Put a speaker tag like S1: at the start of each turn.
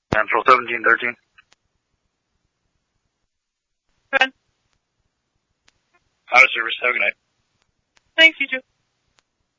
S1: Central 1713.
S2: Good.
S1: Out of service. Have a good night.
S2: Thanks, you too.